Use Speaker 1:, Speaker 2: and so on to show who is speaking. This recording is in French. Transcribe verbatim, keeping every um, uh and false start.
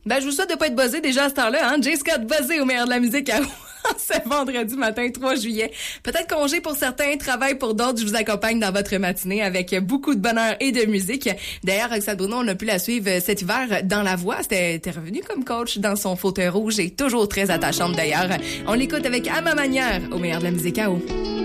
Speaker 1: Ben, je vous souhaite de pas être buzzé déjà à cette heure-là, hein. J. Scott buzzé au meilleur de la musique à ce vendredi matin, trois juillet. Peut-être congé pour certains, travail pour d'autres. Je vous accompagne dans votre matinée avec beaucoup de bonheur et de musique. D'ailleurs, Roxane Bruno, on a pu la suivre cet hiver dans La Voix. C'était, t'es revenu comme coach dans son fauteuil rouge et toujours très attachante d'ailleurs. On l'écoute avec À ma manière au meilleur de la musique à eau.